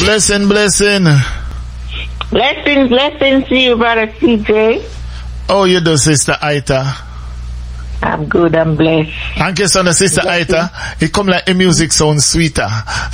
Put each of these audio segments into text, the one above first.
Blessing. Blessings to you, Brother CJ. Oh, you do, Sister Aita? I'm good, I'm blessed. Thank you, son, Sister Aita. It come like the music sounds sweeter.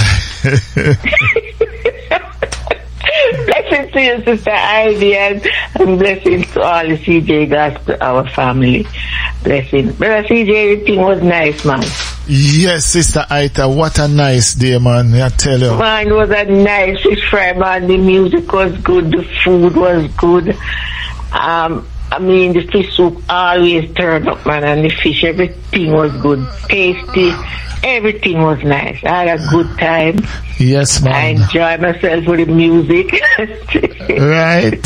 Blessings to you, Sister Ivy, and blessings to all the CJ Gospel, our family. Blessings. Brother CJ, everything was nice, man. Yes, Sister Aita, what a nice day, man. I tell you. Man, it was a nice fish fry, man. The music was good, the food was good. The fish soup always turned up, man, and the fish, everything was good, tasty. Everything was nice. I had a good time. Yes, man. I enjoyed myself with the music. Right.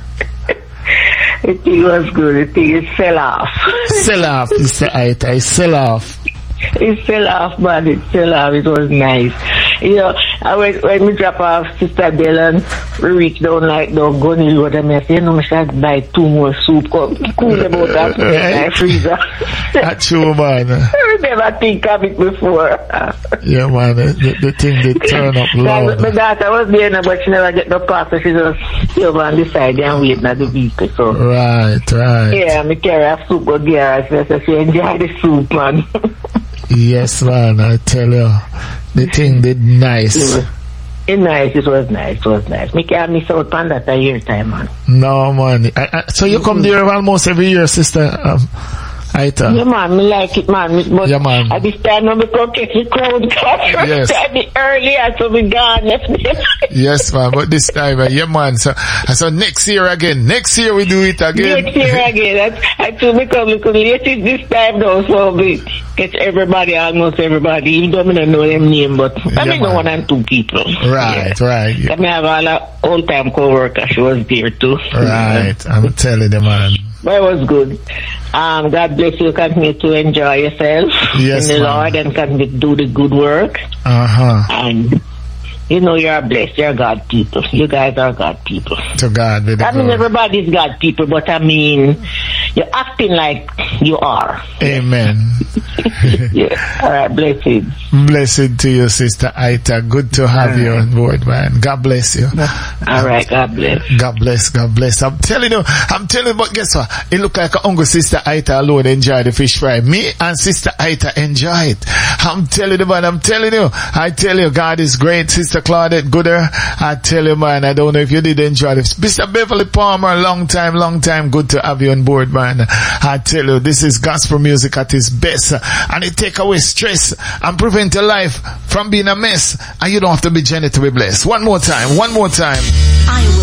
The thing was good. The thing is fell off. Sell off, Sister Aita. Sell off. It fell off, man. It fell off. It was nice. You know, when we drop off Sister Dylan, we reach down Gunny Road, and I say, I should buy 2 more soup. Cool about that in my freezer. That's true, man. I never think of it before. Yeah, man. The thing did turn up loud. My daughter was there, but she never get no car, so she just stay over on the side and waiting at the vehicle. So. Right. Yeah, I carry a soup go there, so she enjoy the soup, man. Yes, man, I tell you, the thing did nice. It was nice. Me can't miss out on that a year time, man. No, man. So you come there almost every year, Sister Aita? Yeah, man, me like it, man. But yeah, man. At this time, I'm going to catch the crowd. Yes. I'll be earlier, so we gone. Yes, man, but this time, yeah, man. So next year again. Next year we do it again. Next year again. I told me come late this time though, so we catch almost everybody. Even though I don't know them name, but I know 1 and 2 people. Right. Yeah. I have all the old-time co-worker. She was there too. Right, I'm telling you, man. But it was good. God bless you. Continue to enjoy yourself in the Lord and continue to do the good work. And you know you're blessed. You're God people. You guys are God people. To God be the glory. Everybody's God people, but you're acting like you are. Amen. Yeah. All right. Blessed. Blessed to you, Sister Aita. Good to have you on board, man. God bless you. All right. God bless. God bless. I'm telling you, but guess what? It looked like a uncle Sister Aita alone enjoyed the fish fry. Me and Sister Aita enjoy it. I'm telling you, man. I tell you, God is great. Sister Claudette Gooder, I tell you, man, I don't know if you did enjoy this. Mr. Beverly Palmer, long time. Good to have you on board, man. I tell you, this is gospel music at its best. And it take away stress and prevent your life from being a mess. And you don't have to be Jenny to be blessed. One more time. I will